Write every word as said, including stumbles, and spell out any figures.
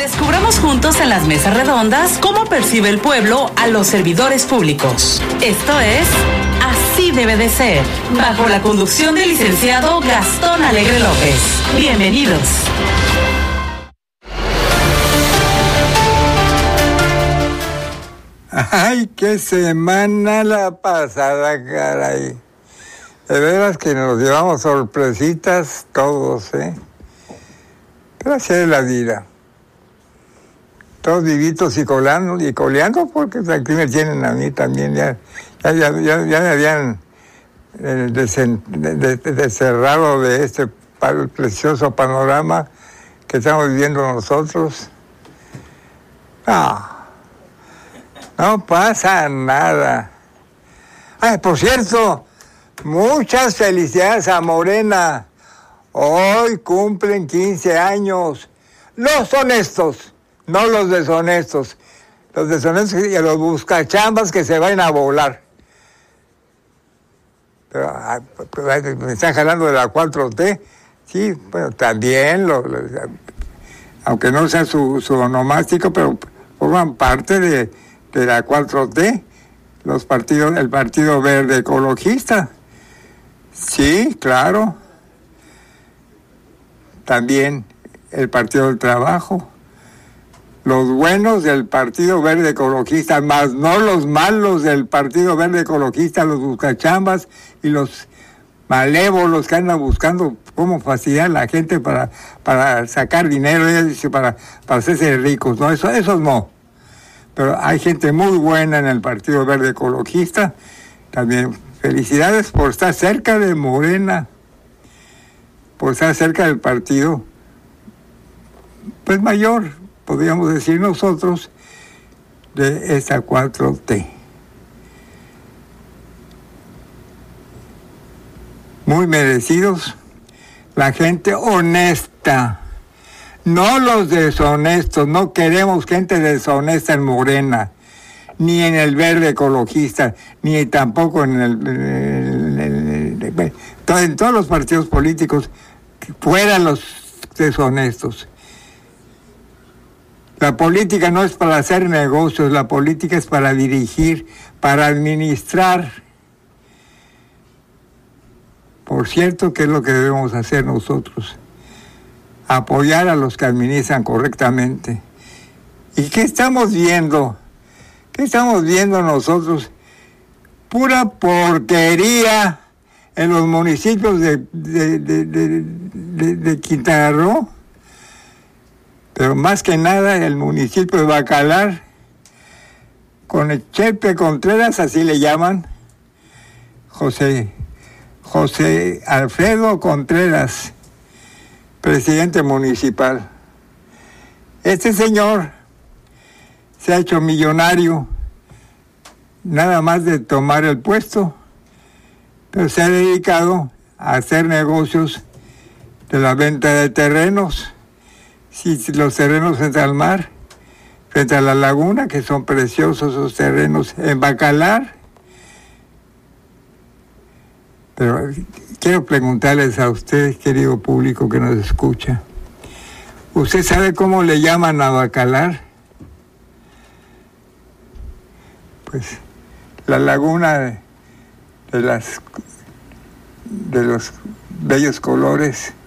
Descubramos juntos en las mesas redondas cómo percibe el pueblo a los servidores públicos. Esto es Así Debe de Ser, bajo la conducción del licenciado Gastón Alegre López. Bienvenidos. Ay, qué semana la pasada, caray. De veras que nos llevamos sorpresitas todos, ¿eh? Pero así es la vida. Todos vivitos y colando, y coleando, porque aquí me tienen a mí también. Ya, ya, ya, ya, ya me habían eh, desen, de, de, deserrado de este precioso panorama que estamos viviendo nosotros. No, no pasa nada. Ay, por cierto, muchas felicidades a Morena. Hoy cumplen quince años. Los honestos, no los deshonestos. Los deshonestos y los buscachambas que se vayan a volar. Pero, me están jalando de la cuatro T. Sí, bueno, también, lo, lo, aunque no sea su, su onomástico, pero forman parte de, de la cuatro T. Los partidos, el Partido Verde Ecologista. Sí, claro. También el Partido del Trabajo. Los buenos del Partido Verde Ecologista, más no los malos del Partido Verde Ecologista, los buscachambas y los malévolos que andan buscando cómo fastidiar a la gente para, para sacar dinero, para, para hacerse ricos. No, eso, esos no. Pero hay gente muy buena en el Partido Verde Ecologista. También felicidades por estar cerca de Morena, por estar cerca del partido, pues mayor, podríamos decir nosotros, de esta cuatro T. Muy merecidos, la gente honesta, no los deshonestos. No queremos gente deshonesta en Morena, ni en el Verde Ecologista, ni tampoco en el, en el, en el en todos los partidos políticos, fuera los deshonestos. La política no es para hacer negocios, la política es para dirigir, para administrar. Por cierto, ¿qué es lo que debemos hacer nosotros? Apoyar a los que administran correctamente. ¿Y qué estamos viendo? ¿Qué estamos viendo nosotros? Pura porquería en los municipios de, de, de, de, de, de Quintana Roo, pero más que nada el municipio de Bacalar, con el Chepe Contreras, así le llaman, José, José Alfredo Contreras, presidente municipal. Este señor se ha hecho millonario, nada más de tomar el puesto, pero se ha dedicado a hacer negocios de la venta de terrenos. Sí, los terrenos frente al mar, frente a la laguna, que son preciosos esos terrenos en Bacalar. Pero quiero preguntarles a ustedes, querido público que nos escucha, ¿usted sabe cómo le llaman a Bacalar? Pues la laguna de, de las de los bellos colores